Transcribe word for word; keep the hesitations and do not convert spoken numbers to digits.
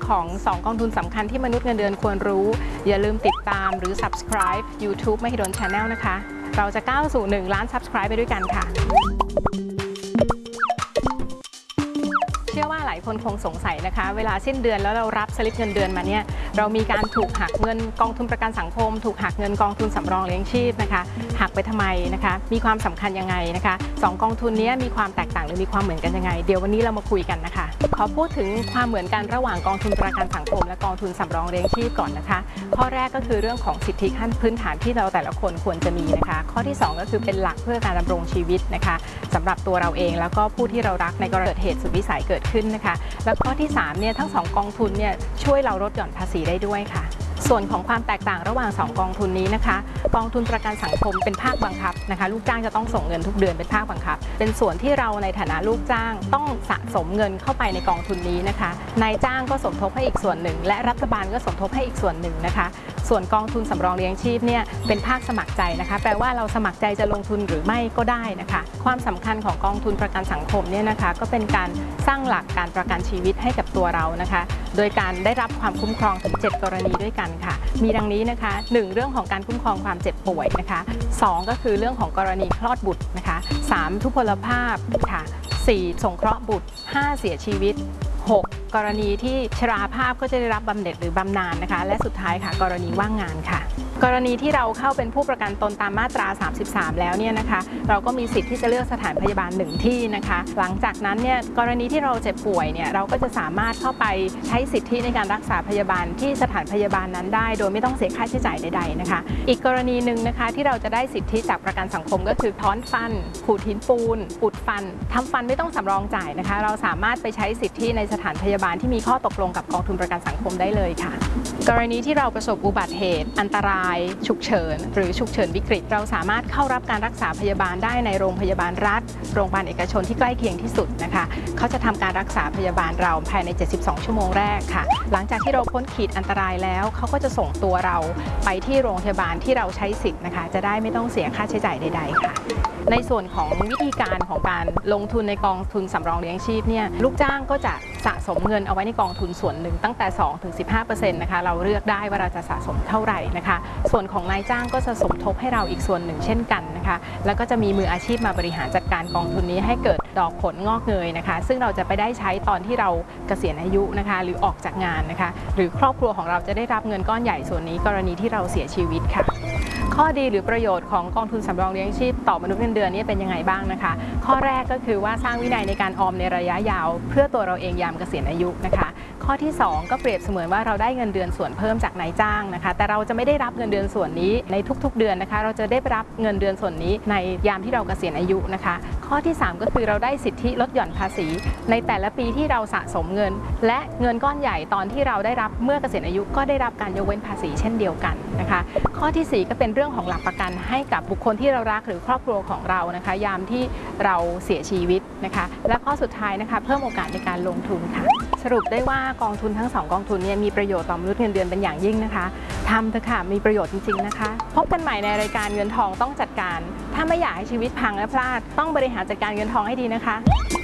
ของสองกองทุนสำคัญที่มนุษย์เงินเดือนควรรู้อย่าลืมติดตามหรือ Subscribe YouTube Mahidol Channel นะคะเราจะก้าวสู่หนึ่งล้าน Subscribe ไปด้วยกันค่ะเชื่อว่าหลายคนคงสงสัยนะคะเวลาสิ้นเดือนแล้วเรารับสลิปเงินเดือนมาเนี่ยเรามีการถูกหักเงินกองทุนประกันสังคมถูกหักเงินกองทุนสำรองเลี้ยงชีพนะคะหักไปทำไมนะคะมีความสำคัญยังไงนะคะสองกองทุนนี้มีความแตกต่างหรือมีความเหมือนกันยังไงเดี๋ยววันนี้เรามาคุยกันนะคะขอพูดถึงความเหมือนกันระหว่างกองทุนประกันสังคมและกองทุนสำรองเลี้ยงชีพก่อนนะคะข้อแรกก็คือเรื่องของสิทธิขั้นพื้นฐานที่เราแต่ละคนควรจะมีนะคะข้อที่สองก็คือเป็นหลักเพื่อการดำรงชีวิตนะคะสำหรับตัวเราเองแล้วก็ผู้ที่เรารักในกรณีเกิดเหตุสุดวิสัยเกิดขึ้นนะคะแล้วข้อที่สามเนี่ยทั้งสองกองทุนเนี่ยช่วยเราลดหย่อนภาษีได้ด้วยค่ะส่วนของความแตกต่างระหว่างสองกองทุนนี้นะคะกองทุนประกันสังคมเป็นภาคบังคับนะคะลูกจ้างจะต้องส่งเงินทุกเดือนเป็นภาคบังคับเป็นส่วนที่เราในฐานะลูกจ้างต้องสะสมเงินเข้าไปในกองทุนนี้นะคะนายจ้างก็สมทบให้อีกส่วนหนึ่งและรัฐบาลก็สมทบให้อีกส่วนหนึ่งนะคะส่วนกองทุนสำรองเลี้ยงชีพเนี่ยเป็นภาคสมัครใจนะคะแปลว่าเราสมัครใจจะลงทุนหรือไม่ก็ได้นะคะความสำคัญของกองทุนประกันสังคมเนี่ยนะคะก็เป็นการสร้างหลักการประกันชีวิตให้กับตัวเรานะคะโดยการได้รับความคุ้มครองถึงเจ็ดกรณีด้วยกันค่ะมีดังนี้นะคะหนึ่งเรื่องของการคุ้มครองความเจ็บป่วยนะคะสองก็คือเรื่องของกรณีคลอดบุตรนะคะสามทุพพลภาพค่ะสี่สงเคราะห์บุตรห้าเสียชีวิตหกกรณีที่ชราภาพก็จะได้รับบำเหน็จหรือบำนาญนะคะและสุดท้ายค่ะกรณีว่างงานค่ะกรณีที่เราเข้าเป็นผู้ประกันตนตามมาตราสามสิบสามแล้วเนี่ยนะคะเราก็มีสิทธิ์ที่จะเลือกสถานพยาบาลหนึ่งที่นะคะหลังจากนั้นเนี่ยกรณีที่เราเจ็บป่วยเนี่ยเราก็จะสามารถเข้าไปใช้สิทธิในการรักษาพยาบาลที่สถานพยาบาลนั้นได้โดยไม่ต้องเสียค่าใช้จ่ายใดๆนะคะอีกกรณีหนึ่งนะคะที่เราจะได้สิทธิจากประกันสังคมก็คือถอนฟันขูดหินปูนอุดฟันทำฟันไม่ต้องสำรองจ่ายนะคะเราสามารถไปใช้สิทธิในสถานพยาบาลที่มีข้อตกลงกับกองทุนประกันสังคมได้เลยค่ะกรณีที่เราประสบอุบัติเหตุอันตรายฉุกเฉินหรือฉุกเฉินวิกฤตเราสามารถเข้ารับการรักษาพยาบาลได้ในโรงพยาบาลรัฐโรงพยาบาลเอกชนที่ใกล้เคียงที่สุดนะคะเขาจะทำการรักษาพยาบาลเราภายในเจ็ดสิบสองชั่วโมงแรกค่ะหลังจากที่เราพ้นขีดอันตรายแล้วเขาก็จะส่งตัวเราไปที่โรงพยาบาลที่เราใช้สิทธิ์นะคะจะได้ไม่ต้องเสียค่าใช้จ่ายใดๆค่ะในส่วนของวิธีการของการลงทุนในกองทุนสำรองเลี้ยงชีพเนี่ยลูกจ้างก็จะสะสมเงินเอาไว้ในกองทุนส่วนหนึ่งตั้งแต่ สองถึงสิบห้าเปอร์เซ็นต์ นะคะเราเลือกได้ว่าเราจะสะสมเท่าไหร่นะคะส่วนของนายจ้างก็จะสมทบให้เราอีกส่วนหนึ่งเช่นกันนะคะแล้วก็จะมีมืออาชีพมาบริหารจัดการกองทุนนี้ให้เกิดดอกผลงอกเงยนะคะซึ่งเราจะไปได้ใช้ตอนที่เราเกษียณอายุนะคะหรือออกจากงานนะคะหรือครอบครัวของเราจะได้รับเงินก้อนใหญ่ส่วนนี้กรณีที่เราเสียชีวิตค่ะข้อดีหรือประโยชน์ของกองทุนสำรองเลี้ยงชีพต่อมนุษย์เงินเดือนนี้เป็นยังไงบ้างนะคะข้อแรกก็คือว่าสร้างวินัยในการออมในระยะยาวเพื่อตัวเราเองยามเกษียณอายุนะคะข้อที่สองก็เปรียบเสมือนว่าเราได้เงินเดือนส่วนเพิ่มจากนายจ้างนะคะแต่เราจะไม่ได้รับเงินเดือนส่วนนี้ในทุกๆเดือนนะคะเราจะได้รับเงินเดือนส่วนนี้ในยามที่เราเกษียณอายุนะคะข้อที่สามก็คือเราได้สิทธิลดหย่อนภาษีในแต่ละปีที่เราสะสมเงินและเงินก้อนใหญ่ตอนที่เราได้รับเมื่อเกษียณอายุก็ได้รับการยกเว้นภาษีเช่นเดียวกันนะคะข้อที่สี่ก็เป็นเรื่องของหลักประกันให้กับบุคคลที่เรารักหรือครอบครัวของเรานะคะยามที่เราเสียชีวิตนะคะและข้อสุดท้ายนะคะเพิ่มโอกาสในการลงทุนค่ะสรุปได้ว่ากองทุนทั้งสองกองทุนนี้มีประโยชน์ต่อมนุษย์เงินเดือนเป็นอย่างยิ่งนะคะทำเถอะค่ะมีประโยชน์จริงๆนะคะพบกันใหม่ในรายการเงินทองต้องจัดการถ้าไม่อยากให้ชีวิตพังและพลาดต้องบริหารจัดการเงินทองให้ดีนะคะ